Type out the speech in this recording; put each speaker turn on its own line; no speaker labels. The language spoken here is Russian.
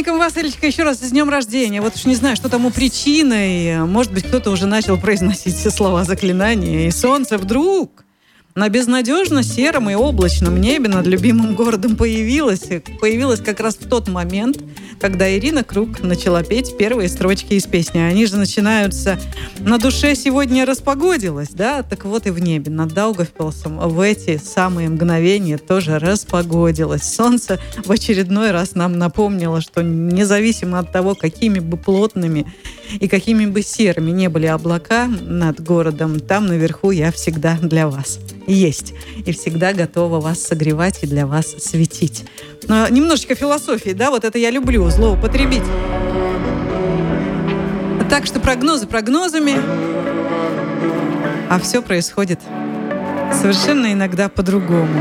праздником вас, Элечка, еще раз с днем рождения. Вот уж не знаю, что тому причиной. Может быть, кто-то уже начал произносить все слова заклинания. И солнце вдруг на безнадежно сером и облачном небе над любимым городом появилась как раз в тот момент, когда Ирина Круг начала петь первые строчки из песни. Они же начинаются «На душе сегодня распогодилось», да? Так вот и в небе над Даугавпилсом в эти самые мгновения тоже распогодилось. Солнце в очередной раз нам напомнило, что независимо от того, какими бы плотными и какими бы серыми не были облака над городом, там наверху я всегда для вас есть. И всегда готова вас согревать и для вас светить. Но немножечко философии, да, вот это я люблю, злоупотребить. Так что прогнозы прогнозами, а все происходит совершенно иногда по-другому.